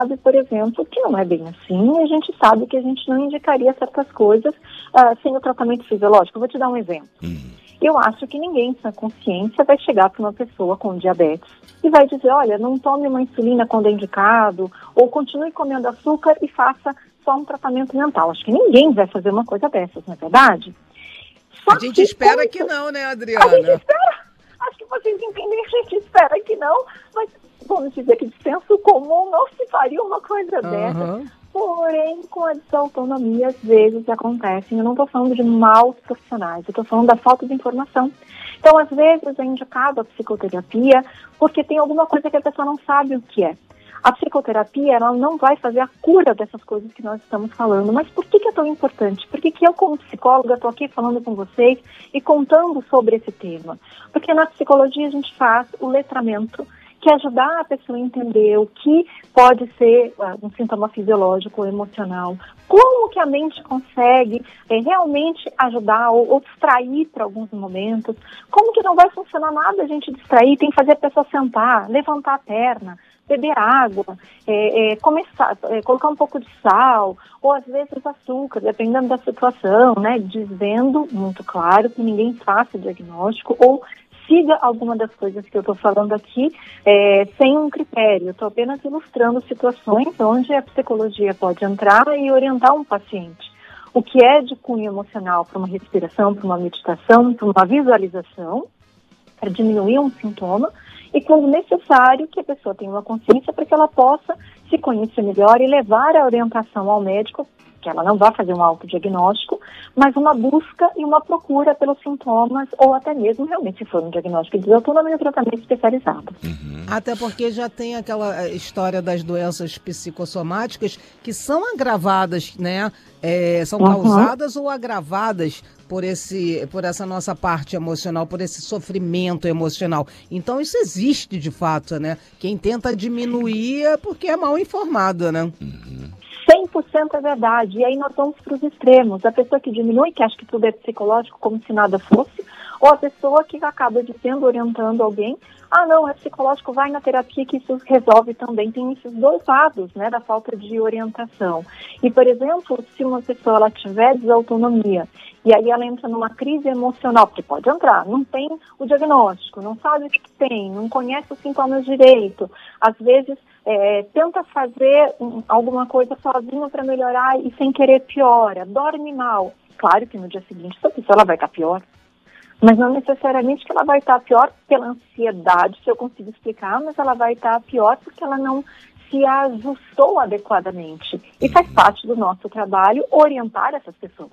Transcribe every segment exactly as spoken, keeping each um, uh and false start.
sabe, por exemplo, que não é bem assim, e a gente sabe que a gente não indicaria certas coisas uh, sem o tratamento fisiológico. Eu vou te dar um exemplo. Uhum. Eu acho que ninguém, sem consciência, vai chegar para uma pessoa com diabetes e vai dizer, olha, não tome uma insulina quando é indicado, ou continue comendo açúcar e faça só um tratamento mental. Acho que ninguém vai fazer uma coisa dessas, não é verdade? Só a gente que espera que não, né, Adriana? A gente espera. Acho que vocês entendem, a gente espera que não, mas vamos dizer que de senso comum não se faria uma coisa Uhum. dessa. Porém, com a desautonomia, às vezes acontecem. Eu não estou falando de maus profissionais, eu estou falando da falta de informação. Então, às vezes, é indicado a psicoterapia porque tem alguma coisa que a pessoa não sabe o que é. A psicoterapia, ela não vai fazer a cura dessas coisas que nós estamos falando. Mas por que, que é tão importante? Porque que eu, como psicóloga, estou aqui falando com vocês e contando sobre esse tema. Porque na psicologia a gente faz o letramento, que é ajudar a pessoa a entender o que pode ser uh, um sintoma fisiológico ou emocional, como que a mente consegue é, realmente ajudar ou, ou distrair para alguns momentos, como que não vai funcionar nada a gente distrair, tem que fazer a pessoa sentar, levantar a perna, beber água, é, é, começar, é, colocar um pouco de sal, ou às vezes açúcar, dependendo da situação, né, dizendo muito claro que ninguém faça diagnóstico ou siga alguma das coisas que eu estou falando aqui é, sem um critério. Eu estou apenas ilustrando situações onde a psicologia pode entrar e orientar um paciente. O que é de cunho emocional para uma respiração, para uma meditação, para uma visualização, para diminuir um sintoma, e quando necessário que a pessoa tenha uma consciência para que ela possa se conhecer melhor e levar a orientação ao médico, que ela não vai fazer um autodiagnóstico, mas uma busca e uma procura pelos sintomas, ou até mesmo realmente se for um diagnóstico de desautonomia, um tratamento especializado. Uhum. Até porque já tem aquela história das doenças psicossomáticas que são agravadas, né? É, são causadas uhum. ou agravadas por, esse, por essa nossa parte emocional, por esse sofrimento emocional. Então isso existe de fato, né? Quem tenta diminuir é porque é mal informado, né? Uhum. cem por cento é verdade. E aí nós vamos para os extremos. A pessoa que diminui, que acha que tudo é psicológico, como se nada fosse, ou a pessoa que acaba dizendo, orientando alguém, ah, não, é psicológico, vai na terapia que isso resolve também. Tem esses dois lados, né, da falta de orientação. E, por exemplo, se uma pessoa ela tiver desautonomia, e aí ela entra numa crise emocional, porque pode entrar, não tem o diagnóstico, não sabe o que tem, não conhece os sintomas direito, às vezes é, tenta fazer um, alguma coisa sozinha para melhorar e sem querer piora, dorme mal. Claro que no dia seguinte essa pessoa ela vai estar pior, mas não necessariamente que ela vai estar pior pela ansiedade, se eu consigo explicar, mas ela vai estar pior porque ela não se ajustou adequadamente. E faz parte do nosso trabalho orientar essas pessoas.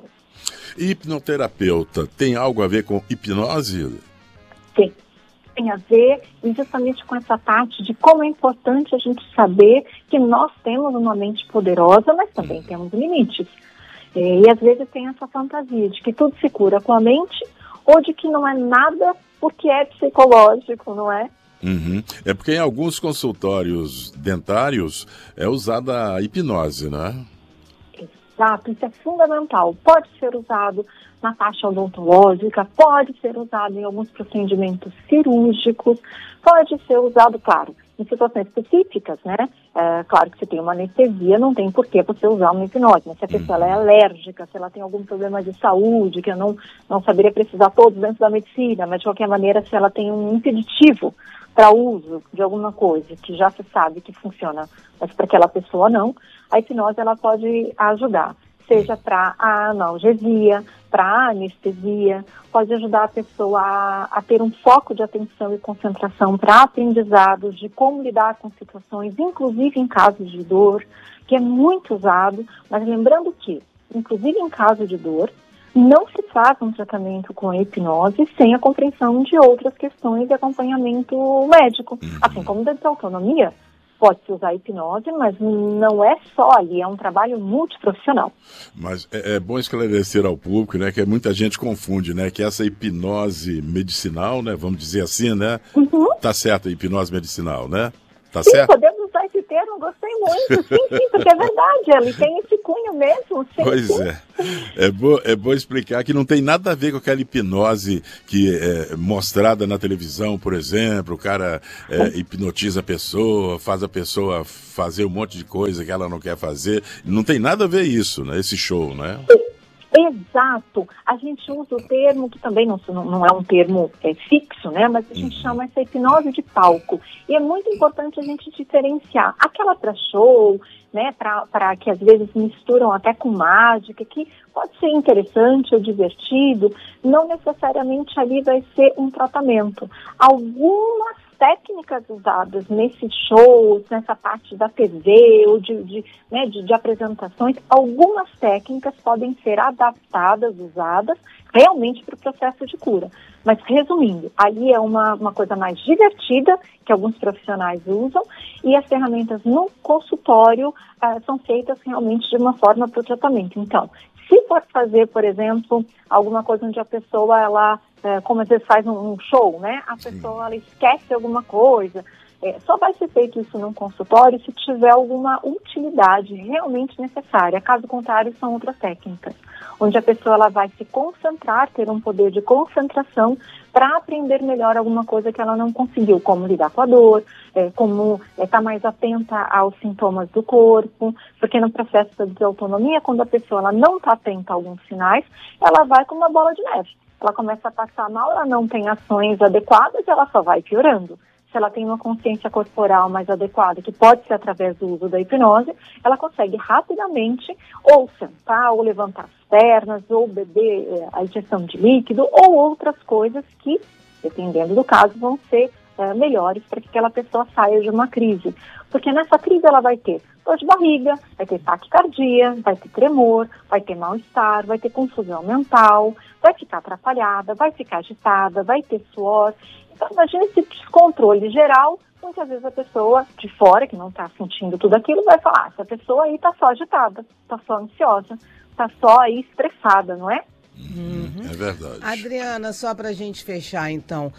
Hipnoterapeuta tem algo a ver com hipnose? Sim, tem a ver justamente com essa parte de como é importante a gente saber que nós temos uma mente poderosa, mas também temos limites. E às vezes tem essa fantasia de que tudo se cura com a mente ou de que não é nada porque é psicológico, não é? Uhum. É porque em alguns consultórios dentários é usada a hipnose, não é? Exato, isso é fundamental. Pode ser usado na taxa odontológica, pode ser usado em alguns procedimentos cirúrgicos, pode ser usado, claro, em situações específicas, né? É, claro que se tem uma anestesia, não tem por que você usar uma hipnose, mas se a pessoa ela é alérgica, se ela tem algum problema de saúde, que eu não, não saberia precisar todos dentro da medicina, mas de qualquer maneira, se ela tem um impeditivo para uso de alguma coisa que já se sabe que funciona, mas para aquela pessoa não, a hipnose ela pode ajudar, seja para a analgesia, para a anestesia, pode ajudar a pessoa a, a ter um foco de atenção e concentração para aprendizados de como lidar com situações, inclusive em casos de dor, que é muito usado, mas lembrando que, inclusive em caso de dor, não se faz um tratamento com hipnose sem a compreensão de outras questões de acompanhamento médico. Uhum. Assim como da desautonomia, pode-se usar hipnose, mas não é só ali, é um trabalho multiprofissional. Mas é, é bom esclarecer ao público, né, que muita gente confunde, né, que essa hipnose medicinal, né, vamos dizer assim, né, uhum. tá certo a hipnose medicinal, né? Tá Sim, certo? podemos usar esse termo, gostei muito. Sim, sim, porque é verdade, ele tem esse cunho mesmo. Sim, pois sim. é. É bom, é bom explicar que não tem nada a ver com aquela hipnose que é mostrada na televisão, por exemplo. O cara é, hipnotiza a pessoa, faz a pessoa fazer um monte de coisa que ela não quer fazer. Não tem nada a ver isso, né? Esse show, né? Exato. A gente usa o termo, que também não, não é um termo é, fixo, né? Mas a gente uhum. chama essa hipnose de palco. E é muito importante a gente diferenciar aquela para show, né? Para que às vezes misturam até com mágica, que pode ser interessante ou divertido, não necessariamente ali vai ser um tratamento. Algumas técnicas usadas nesses shows, nessa parte da T V ou de, de, né, de, de apresentações, algumas técnicas podem ser adaptadas, usadas realmente para o processo de cura. Mas resumindo, ali é uma, uma coisa mais divertida que alguns profissionais usam e as ferramentas no consultório uh, são feitas realmente de uma forma para o tratamento. Então, se for fazer, por exemplo, alguma coisa onde a pessoa, ela, é, como às vezes faz um, um show, né? A pessoa, ela esquece alguma coisa. É, só vai ser feito isso num consultório se tiver alguma utilidade realmente necessária. Caso contrário, são outras técnicas, onde a pessoa, ela vai se concentrar, ter um poder de concentração para aprender melhor alguma coisa que ela não conseguiu, como lidar com a dor, é, como estar é, mais atenta aos sintomas do corpo, porque no processo da desautonomia, quando a pessoa ela não está atenta a alguns sinais, ela vai como uma bola de neve. Ela começa a passar mal, ela não tem ações adequadas, ela só vai piorando. Se ela tem uma consciência corporal mais adequada, que pode ser através do uso da hipnose, ela consegue rapidamente ou sentar, ou levantar as pernas, ou beber é, a injeção de líquido, ou outras coisas que, dependendo do caso, vão ser é, melhores para que aquela pessoa saia de uma crise. Porque nessa crise ela vai ter dor de barriga, vai ter taquicardia, vai ter tremor, vai ter mal-estar, vai ter confusão mental, vai ficar atrapalhada, vai ficar agitada, vai ter suor. Então, imagina esse descontrole geral, muitas vezes a pessoa de fora, que não está sentindo tudo aquilo, vai falar, ah, essa pessoa aí está só agitada, está só ansiosa, está só aí estressada, não é? Uhum. É verdade. Adriana, só para a gente fechar, então,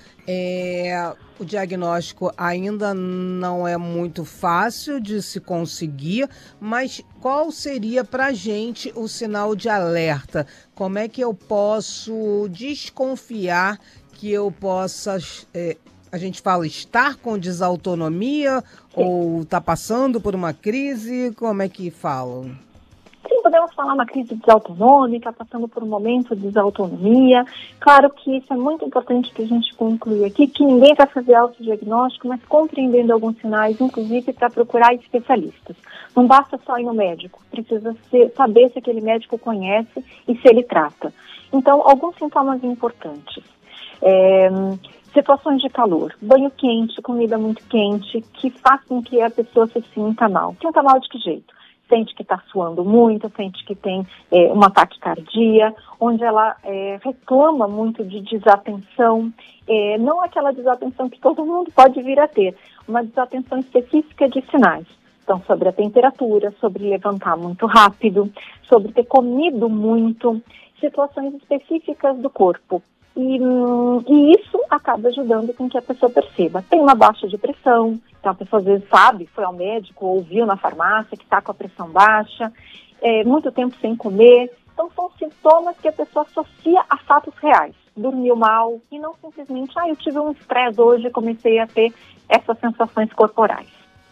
é, o diagnóstico ainda não é muito fácil de se conseguir, mas qual seria para a gente o sinal de alerta? Como é que eu posso desconfiar que eu possa, é, a gente fala, estar com desautonomia ou está passando por uma crise? Como é que falam? Sim, podemos falar uma crise desautonômica, passando por um momento de desautonomia. Claro que isso é muito importante que a gente conclua aqui, que ninguém vai fazer autodiagnóstico, mas compreendendo alguns sinais, inclusive para procurar especialistas. Não basta só ir no médico, precisa ser, saber se aquele médico conhece e se ele trata. Então, alguns sintomas importantes. É, situações de calor, banho quente, comida muito quente, que faz com que a pessoa se sinta mal. Sinta mal de que jeito? Sente que está suando muito, sente que tem é, uma taquicardia, onde ela é, reclama muito de desatenção, é, não aquela desatenção que todo mundo pode vir a ter, uma desatenção específica de sinais. Então, sobre a temperatura, sobre levantar muito rápido, sobre ter comido muito, situações específicas do corpo. E, e isso acaba ajudando com que a pessoa perceba. Tem uma baixa de pressão, então a pessoa às vezes sabe, foi ao médico, ouviu na farmácia que está com a pressão baixa, é, muito tempo sem comer. Então são sintomas que a pessoa associa a fatos reais. Dormiu mal e não simplesmente, ah, eu tive um estresse hoje e comecei a ter essas sensações corporais.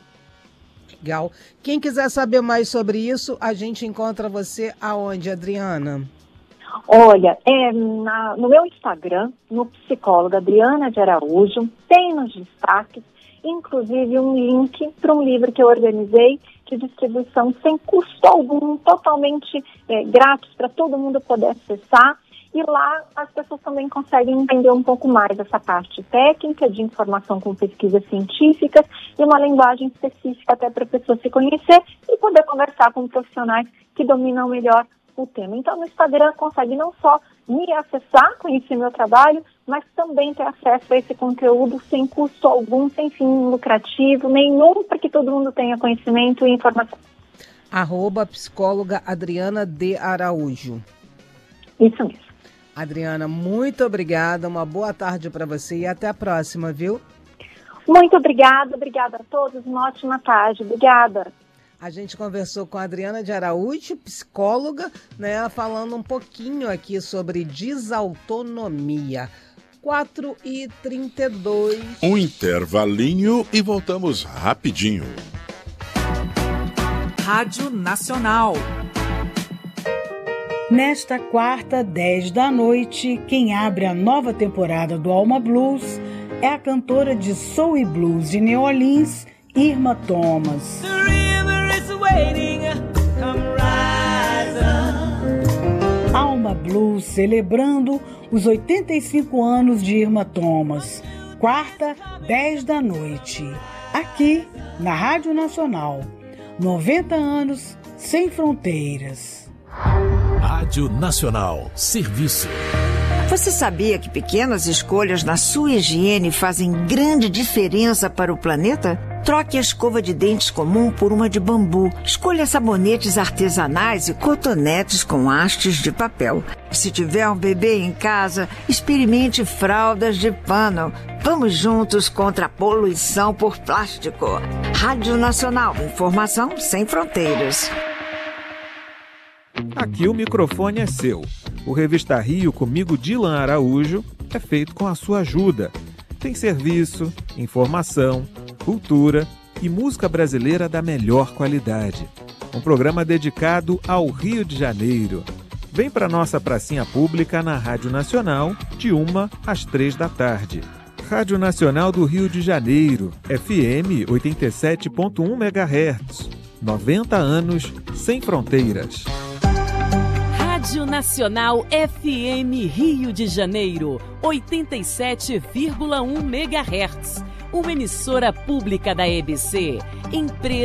Legal. Quem quiser saber mais sobre isso, a gente encontra você aonde, Adriana? Olha, é na, no meu Instagram, no psicóloga Adriana de Araújo, tem nos destaques, inclusive um link para um livro que eu organizei de distribuição sem custo algum, totalmente é, grátis para todo mundo poder acessar. E lá as pessoas também conseguem entender um pouco mais essa parte técnica de informação com pesquisas científicas e uma linguagem específica até para a pessoa se conhecer e poder conversar com profissionais que dominam melhor o tema. Então, no Instagram consegue não só me acessar, conhecer meu trabalho, mas também ter acesso a esse conteúdo sem custo algum, sem fim lucrativo, nenhum, para que todo mundo tenha conhecimento e informação. Arroba psicóloga Adriana de Araújo. Isso mesmo. Adriana, muito obrigada, uma boa tarde para você e até a próxima, viu? Muito obrigada, obrigada a todos, uma ótima tarde, obrigada. A gente conversou com a Adriana de Araújo, psicóloga, né, falando um pouquinho aqui sobre desautonomia. quatro e trinta e dois. Um intervalinho e voltamos rapidinho. Rádio Nacional. Nesta quarta, dez da noite, quem abre a nova temporada do Alma Blues é a cantora de soul e blues de New Orleans, Irma Thomas. Alma Blues celebrando os oitenta e cinco anos de Irma Thomas. Quarta, dez da noite. Aqui, na Rádio Nacional. noventa anos sem fronteiras. Rádio Nacional. Serviço. Você sabia que pequenas escolhas na sua higiene fazem grande diferença para o planeta? Troque a escova de dentes comum por uma de bambu. Escolha sabonetes artesanais e cotonetes com hastes de papel. Se tiver um bebê em casa, experimente fraldas de pano. Vamos juntos contra a poluição por plástico. Rádio Nacional. Informação sem fronteiras. Aqui o microfone é seu. O Revista Rio, comigo, Dilan Araújo, é feito com a sua ajuda. Tem serviço, informação, cultura e música brasileira da melhor qualidade. Um programa dedicado ao Rio de Janeiro. Vem para nossa pracinha pública na Rádio Nacional, de uma às três da tarde. Rádio Nacional do Rio de Janeiro, F M oitenta e sete ponto um megahertz. noventa anos sem fronteiras. Rádio Nacional F M Rio de Janeiro, oitenta e sete vírgula um megahertz. Uma emissora pública da E B C, empresa